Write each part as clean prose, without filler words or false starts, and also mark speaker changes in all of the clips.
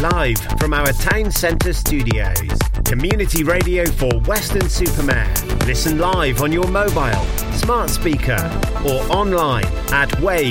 Speaker 1: live from our town centre studios. Community radio for Weston-super-Mare. Listen live on your mobile, smart speaker or online at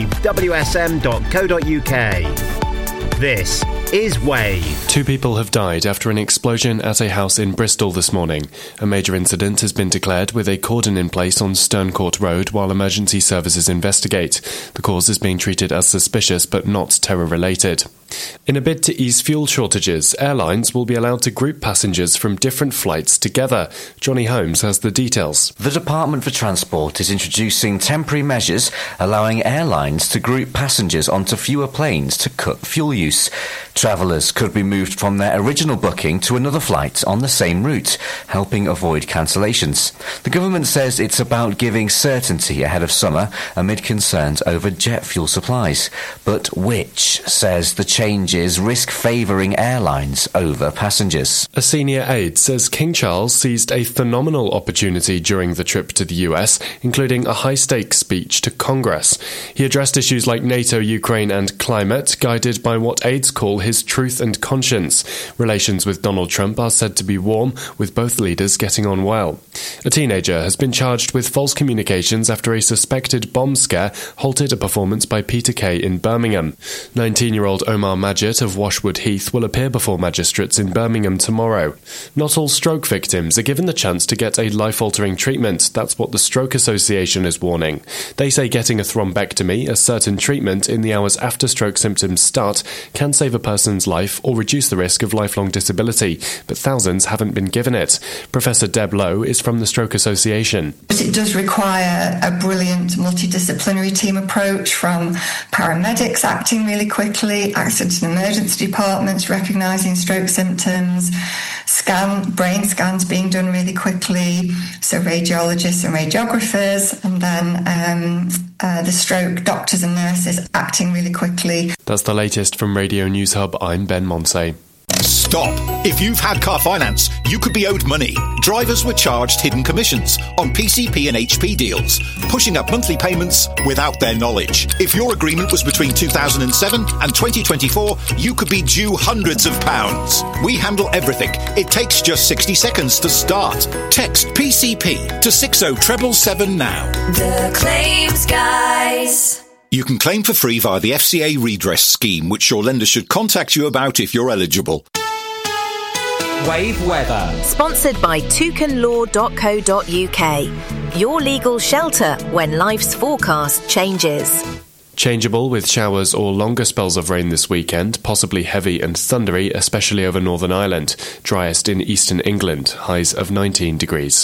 Speaker 1: wavewsm.co.uk. This is Wave.
Speaker 2: 2 people have died after an explosion at a house in Bristol this morning. A major incident has been declared with a cordon in place on Sterncourt Road while emergency services investigate. The cause is being treated as suspicious but not terror-related. In a bid to ease fuel shortages, airlines will be allowed to group passengers from different flights together. Johnny Holmes has the details.
Speaker 3: The Department for Transport is introducing temporary measures allowing airlines to group passengers onto fewer planes to cut fuel use. Travellers could be moved from their original booking to another flight on the same route, helping avoid cancellations. The government says it's about giving certainty ahead of summer amid concerns over jet fuel supplies. But which says the changes risk favouring airlines over passengers.
Speaker 2: A senior aide says King Charles seized a phenomenal opportunity during the trip to the US, including a high-stakes speech to Congress. He addressed issues like NATO, Ukraine and climate, guided by what aides call his truth and conscience. Relations with Donald Trump are said to be warm, with both leaders getting on well. A teenager has been charged with false communications after a suspected bomb scare halted a performance by Peter Kay in Birmingham. 19-year-old Omar Majid of Washwood Heath will appear before magistrates in Birmingham tomorrow. Not all stroke victims are given the chance to get a life-altering treatment. That's what the Stroke Association is warning. They say getting a thrombectomy, a certain treatment in the hours after stroke symptoms start, can save a person's life or reduce the risk of lifelong disability, but thousands haven't been given it. Professor Deb Lowe is from the Stroke Association.
Speaker 4: But it does require a brilliant multidisciplinary team approach from paramedics acting really quickly, accident and emergency departments recognising stroke symptoms, brain scans being done really quickly, so radiologists and radiographers, and then the stroke doctors and nurses acting really quickly.
Speaker 2: That's the latest from Radio News Hub. I'm Ben Monsey.
Speaker 5: Stop! If you've had car finance, you could be owed money. Drivers were charged hidden commissions on PCP and HP deals, pushing up monthly payments without their knowledge. If your agreement was between 2007 and 2024, you could be due hundreds of pounds. We handle everything. It takes just 60 seconds to start. Text PCP to 60777 now.
Speaker 6: The Claims Guys.
Speaker 5: You can claim for free via the FCA redress scheme, which your lender should contact you about if you're eligible.
Speaker 7: Wave weather.
Speaker 8: Sponsored by toucanlaw.co.uk. Your legal shelter when life's forecast changes.
Speaker 2: Changeable with showers or longer spells of rain this weekend, possibly heavy and thundery, especially over Northern Ireland. Driest in eastern England, highs of 19 degrees.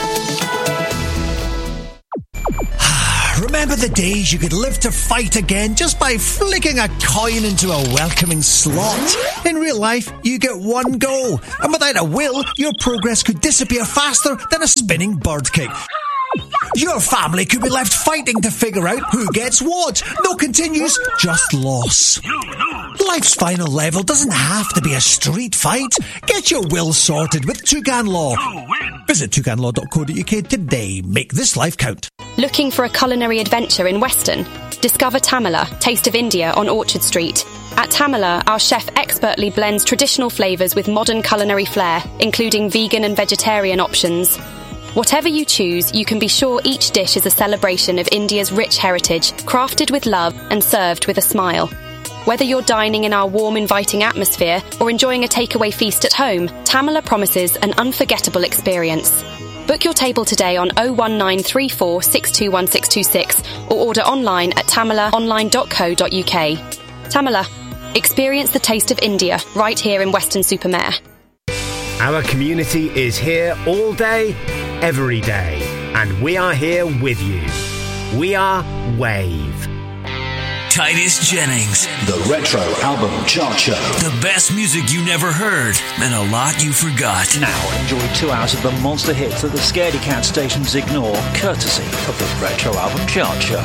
Speaker 9: Remember the days you could live to fight again just by flicking a coin into a welcoming slot? In real life, you get one go, and without a will, your progress could disappear faster than a spinning bird kick. Your family could be left fighting to figure out who gets what. No continues, just loss. Life's final level doesn't have to be a street fight. Get your will sorted with Toucan Law. Visit toucanlaw.co.uk today. Make this life count.
Speaker 10: Looking for a culinary adventure in Weston? Discover Tamala, Taste of India on Orchard Street. At Tamala, our chef expertly blends traditional flavours with modern culinary flair, including vegan and vegetarian options. Whatever you choose, you can be sure each dish is a celebration of India's rich heritage, crafted with love and served with a smile. Whether you're dining in our warm, inviting atmosphere or enjoying a takeaway feast at home, Tamala promises an unforgettable experience. Book your table today on 01934 621626 or order online at tamalaonline.co.uk. Tamala, experience the taste of India right here in Weston-super-Mare.
Speaker 1: Our community is here all day, every day, and we are here with you. We are Wave.
Speaker 11: Titus Jennings.
Speaker 12: The Retro Album Chart Show.
Speaker 11: The best music you never heard and a lot you forgot.
Speaker 12: Now enjoy 2 hours of the monster hits that the Scaredy Cat stations ignore, courtesy of the Retro Album Chart Show.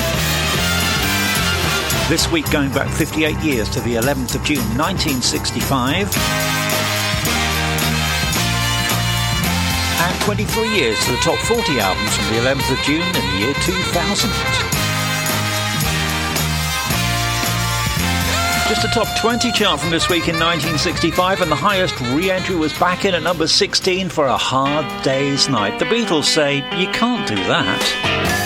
Speaker 12: This week going back 58 years to the 11th of June 1965. And 23 years to the top 40 albums from the 11th of June in the year 2000. Just a top 20 chart from this week in 1965, and the highest re-entry was back in at number 16 for A Hard Day's Night. The Beatles say, you can't do that.